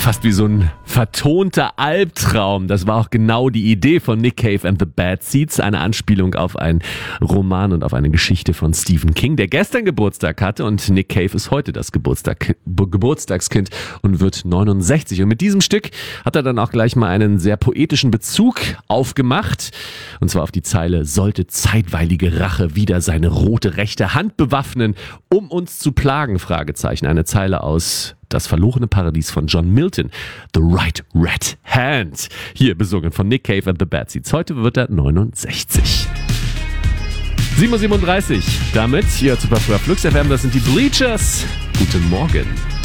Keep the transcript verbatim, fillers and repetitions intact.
fast wie so ein vertonter Albtraum. Das war auch genau die Idee von Nick Cave and the Bad Seeds, eine Anspielung auf einen Roman und auf eine Geschichte von Stephen King, der gestern Geburtstag hatte, und Nick Cave ist heute das Geburtstag, Geburtstagskind und wird neunundsechzig. Und mit diesem Stück hat er dann auch gleich mal einen sehr poetischen Bezug aufgemacht, und zwar auf die Zeile: Sollte zeitweilige Rache wieder seine rote rechte Hand bewaffnen, um uns zu plagen? Fragezeichen. Eine Zeile aus Das verlorene Paradies von John Milton. The Right Red Hand. Hier besungen von Nick Cave and the Bad Seeds. Heute wird er neunundsechzig. sieben Uhr siebenunddreißig. Damit hier zu Flux F M. Das sind die Bleachers. Guten Morgen.